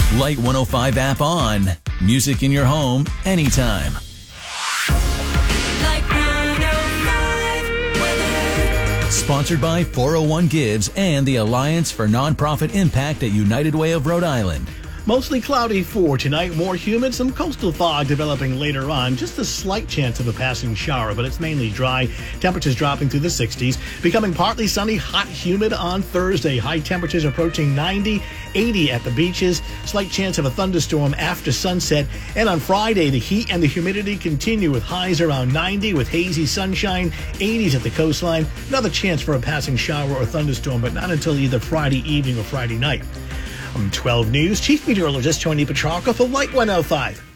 Light 105 app on. Music in your home anytime. Light 105 weather. Sponsored by 401 Gives and the Alliance for Nonprofit Impact at United Way of Rhode Island. Mostly cloudy for tonight, more humid, some coastal fog developing later on. Just a slight chance of a passing shower, but it's mainly dry. Temperatures dropping through the 60s. Becoming partly sunny, hot, humid on Thursday. High temperatures approaching 90, 80 at the beaches. Slight chance of a thunderstorm after sunset. And on Friday, the heat and the humidity continue with highs around 90 with hazy sunshine, 80s at the coastline. Another chance for a passing shower or thunderstorm, but not until either Friday evening or Friday night. From 12 News, Chief Meteorologist Tony Petrarca for Light 105.